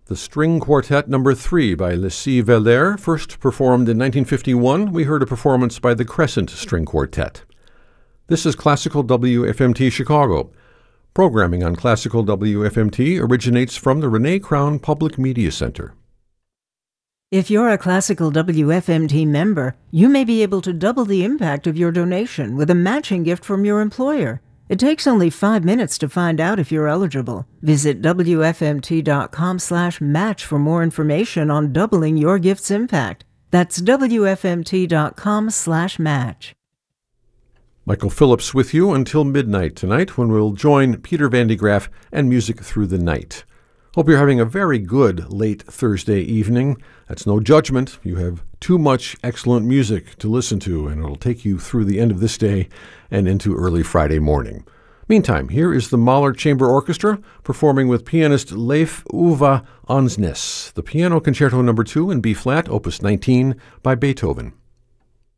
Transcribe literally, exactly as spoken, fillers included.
The String Quartet Number three by Lucie Veller, first performed in nineteen fifty-one. We heard a performance by the Crescent String Quartet. This is Classical W F M T Chicago. Programming on Classical W F M T originates from the Renee Crown Public Media Center. If you're a Classical W F M T member, you may be able to double the impact of your donation with a matching gift from your employer. It takes only five minutes to find out if you're eligible. Visit W F M T dot com slash match for more information on doubling your gift's impact. That's W F M T dot com slash match. Michael Phillips with you until midnight tonight, when we'll join Peter Van de Graaff and Music Through the Night. Hope you're having a very good late Thursday evening. That's no judgment. You have too much excellent music to listen to, and it'll take you through the end of this day and into early Friday morning. Meantime, here is the Mahler Chamber Orchestra performing with pianist Leif Ove Ansnes, the Piano Concerto Number two in B-flat, Opus nineteen by Beethoven.